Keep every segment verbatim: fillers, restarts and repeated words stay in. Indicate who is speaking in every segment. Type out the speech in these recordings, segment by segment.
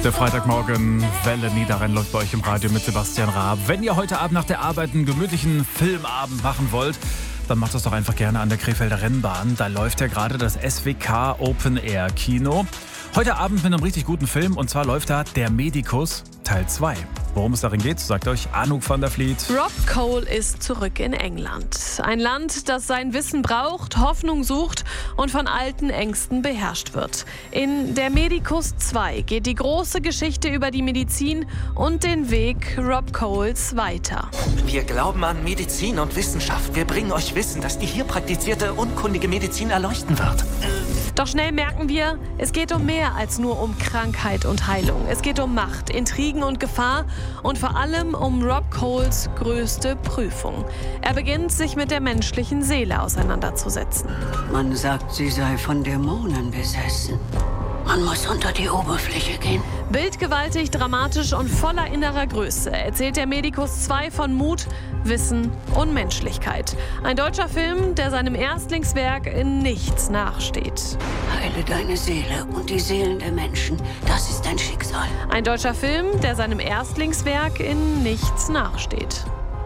Speaker 1: Der Freitagmorgen Welle Niederrhein läuft bei euch im Radio mit Sebastian Raab. Wenn ihr heute Abend nach der Arbeit einen gemütlichen Filmabend machen wollt, dann macht das doch einfach gerne an der Krefelder Rennbahn. Da läuft ja gerade das S W K Open Air Kino. Heute Abend mit einem richtig guten Film, und zwar läuft da Der Medikus Teil zwei. Worum es darin geht, sagt euch Anouk van der Vliet.
Speaker 2: Rob Cole ist zurück in England. Ein Land, das sein Wissen braucht, Hoffnung sucht und von alten Ängsten beherrscht wird. In Der Medikus zwei geht die große Geschichte über die Medizin und den Weg Rob Coles weiter.
Speaker 3: Wir glauben an Medizin und Wissenschaft. Wir bringen euch Wissen, das die hier praktizierte, unkundige Medizin erleuchten wird.
Speaker 2: Doch schnell merken wir, es geht um mehr als nur um Krankheit und Heilung. Es geht um Macht, Intrigen und Gefahr und vor allem um Rob Coles größte Prüfung. Er beginnt, sich mit der menschlichen Seele auseinanderzusetzen.
Speaker 4: Man sagt, sie sei von Dämonen besessen. Man muss unter die Oberfläche gehen.
Speaker 2: Bildgewaltig, dramatisch und voller innerer Größe erzählt Der Medikus zwei von Mut, Wissen und Menschlichkeit. Ein deutscher Film, der seinem Erstlingswerk in nichts nachsteht.
Speaker 4: Heile deine Seele und die Seelen der Menschen. Das ist dein Schicksal.
Speaker 2: Ein deutscher Film, der seinem Erstlingswerk in nichts nachsteht.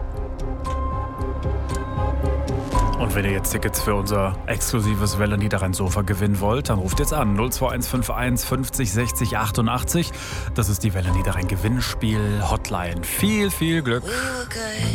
Speaker 1: Und wenn ihr jetzt Tickets für unser exklusives Welle Niederrhein Sofa gewinnen wollt, dann ruft jetzt an null zwei eins fünf eins fünfzig sechzig achtundachtzig. Das ist die Welle Niederrhein Gewinnspiel Hotline. Viel, viel Glück.